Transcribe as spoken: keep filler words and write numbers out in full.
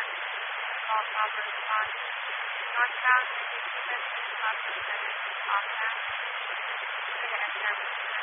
call proper response. Northbound, fifty-fifth, Southwest Center, Off-Ramp. We're going to service